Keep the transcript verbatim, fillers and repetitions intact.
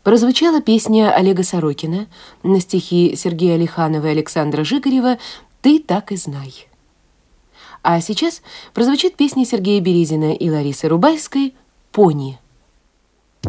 прозвучала песня Олега Сорокина на стихи Сергея Алиханова и Александра Жигарева «Ты так и знай». А сейчас прозвучит песня Сергея Березина и Ларисы Рубальской «Пони».